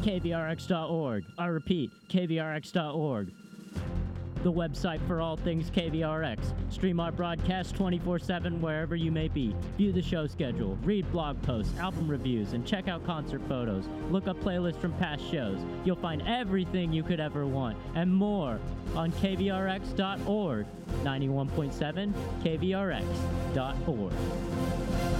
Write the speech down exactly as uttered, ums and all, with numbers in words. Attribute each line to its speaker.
Speaker 1: K V R X dot org. I repeat, K V R X dot org. The website for all things K V R X. Stream our broadcast twenty-four seven wherever you may be. View the show schedule, read blog posts, album reviews, and check out concert photos. Look up playlists from past shows. You'll find everything you could ever want, and more, on K V R X dot org. ninety-one point seven K V R X dot org.